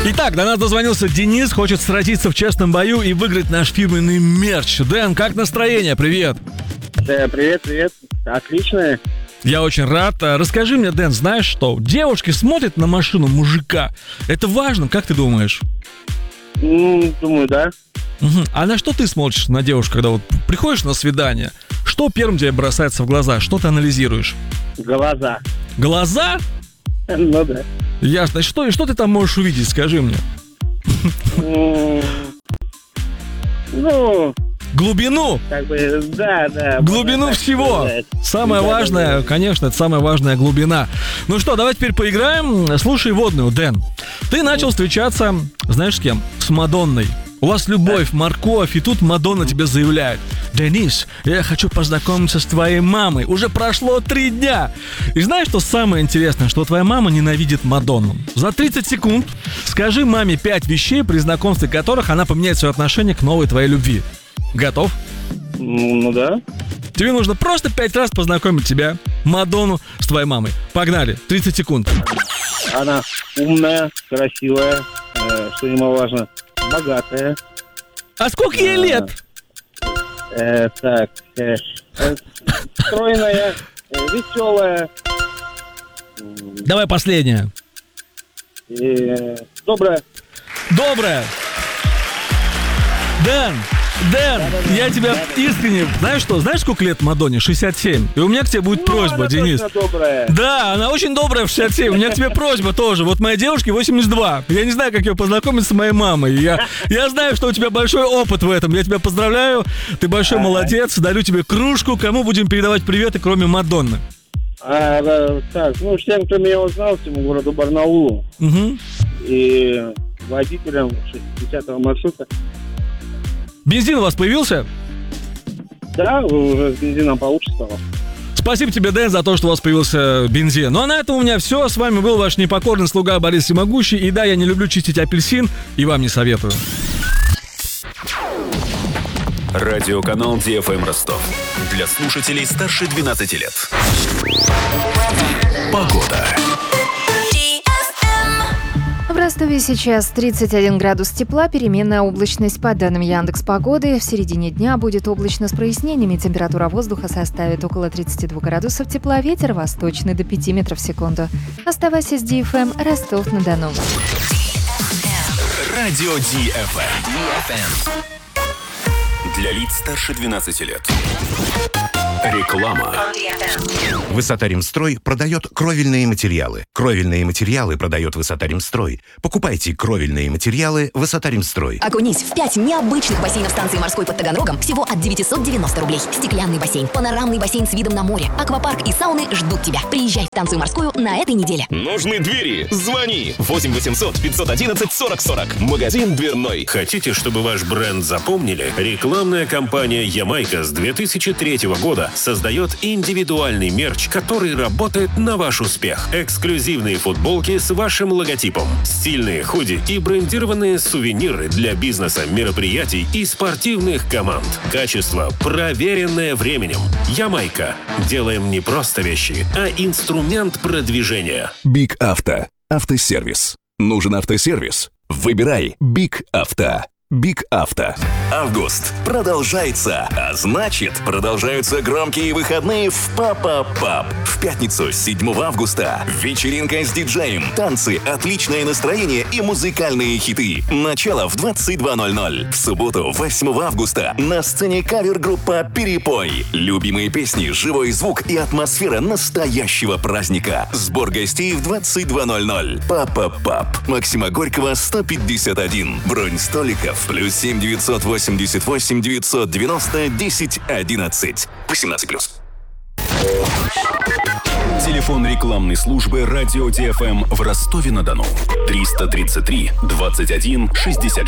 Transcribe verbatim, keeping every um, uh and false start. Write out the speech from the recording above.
Итак, до нас дозвонился Денис, хочет сразиться в честном бою и выиграть наш фирменный мерч. Дэн, как настроение? Привет. Да, привет, привет. Отлично. Я очень рад. Расскажи мне, Дэн, знаешь что? Девушки смотрят на машину мужика. Это важно, как ты думаешь? Mm, думаю, да. Угу. А на что ты смотришь на девушку, когда вот приходишь на свидание? Что первым тебе бросается в глаза? Что ты анализируешь? Глаза. Глаза? Ну да. Ясно. И что, и что ты там можешь увидеть, скажи мне? Mm, ну... Глубину? Как бы, да, да. Глубину всего. Сказать. Самое Да, важное, да, да. конечно, это самая важная глубина. Ну что, давай теперь поиграем. Слушай водную, Дэн. Ты начал встречаться, знаешь с кем? С Мадонной. У вас любовь, морковь, и тут Мадонна тебе заявляет: Денис, я хочу познакомиться с твоей мамой. Уже прошло три дня. И знаешь, что самое интересное? Что твоя мама ненавидит Мадонну. За тридцать секунд скажи маме пять вещей, при знакомстве которых она поменяет свое отношение к новой твоей любви. Готов? Ну, ну да. Тебе нужно просто пять раз познакомить тебя, Мадонну, с твоей мамой. Погнали, тридцать секунд. Она умная, красивая, э, что немаловажно, богатая. А сколько ей лет? Э, так, э, э, стройная, э, веселая. Давай последняя. Э, добрая. Добрая. Дэн, Дэн, я тебя искренне... Знаешь что? Знаешь, сколько лет Мадонне? шестьдесят семь. И у меня к тебе будет Ну, просьба, она Денис. точно добрая. Да, она очень добрая в шестьдесят семь. У меня к тебе просьба тоже. Вот моей девушке восемьдесят два. Я не знаю, как ее познакомить с моей мамой. Я, я знаю, что у тебя большой опыт в этом. Я тебя поздравляю. Ты большой Ага. молодец. Дарю тебе кружку. Кому будем передавать приветы, кроме Мадонны? А, да, так, ну, всем, кто меня узнал, всему городу Барнаулу Угу. и водителям шестидесятого маршрута. Бензин у вас появился? Да, уже с бензином получше стало. Спасибо тебе, Дэн, за то, что у вас появился бензин. Ну а на этом у меня все. С вами был ваш непокорный слуга Борис Всемогущий. И да, я не люблю чистить апельсин, и вам не советую. Радиоканал Ди Эф Эм Ростов. Для слушателей старше двенадцати лет. Погода. В Ростове сейчас тридцать один градус тепла, переменная облачность. По данным Яндекс.Погоды, в середине дня будет облачно с прояснениями. Температура воздуха составит около тридцать два градусов тепла, ветер восточный до пяти метров в секунду. Оставайся с Ди Эф Эм, Ростов-на-Дону. Радио Ди Эф Эм. Для лиц старше двенадцати лет. Реклама. Высота-Ремстрой продает кровельные материалы. Кровельные материалы продает Высота-Ремстрой. Покупайте кровельные материалы Высота-Ремстрой. Окунись в пять необычных бассейнов станции морской под Таганрогом всего от девятьсот девяносто рублей. Стеклянный бассейн, панорамный бассейн с видом на море, аквапарк и сауны ждут тебя. Приезжай в станцию морскую на этой неделе. Нужны двери? Звони восемь восемьсот пятьсот одиннадцать сорок сорок. Магазин дверной. Хотите, чтобы ваш бренд запомнили? Рекламная кампания «Ямайка» с две тысячи третьего года создает индивидуальный мерч, который работает на ваш успех. Эксклюзивные футболки с вашим логотипом, стильные худи и брендированные сувениры для бизнеса, мероприятий и спортивных команд. Качество, проверенное временем. «Ямайка». Делаем не просто вещи, а инструмент продвижения. Биг Авто. Автосервис. Нужен автосервис? Выбирай Биг Авто. Биг Авто. Август продолжается, а значит, продолжаются громкие выходные в Папа-Паб. В пятницу, седьмого августа, вечеринка с диджеем, танцы, отличное настроение и музыкальные хиты. Начало в двадцать два ноль ноль. В субботу, восьмого августа, на сцене кавер-группа «Перепой». Любимые песни, живой звук и атмосфера настоящего праздника. Сбор гостей в двадцать два ноль ноль. Папа-Паб. Максима Горького, сто пятьдесят один. Бронь столиков плюс семь девятьсот восемьдесят восемь девятьсот девяносто десять одиннадцать. восемнадцать плюс. Телефон рекламной службы радио Ди Эф Эм в Ростове-на-Дону. триста тридцать три двадцать один шестьдесят.